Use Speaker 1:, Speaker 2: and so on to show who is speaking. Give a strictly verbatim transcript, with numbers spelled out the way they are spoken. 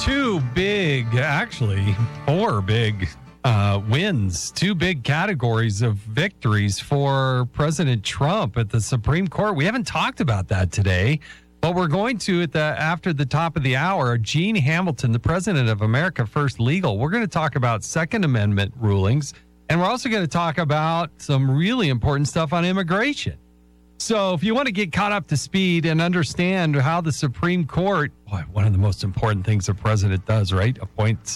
Speaker 1: Two big, actually, four big uh, wins, two big categories of victories for President Trump at the Supreme Court. We haven't talked about that today, but we're going to at the after the top of the hour. Gene Hamilton, the president of America First Legal. We're going to talk about Second Amendment rulings, and we're also going to talk about some really important stuff on immigration. So if you want to get caught up to speed and understand how the Supreme Court, boy, one of the most important things a president does, right? Appoints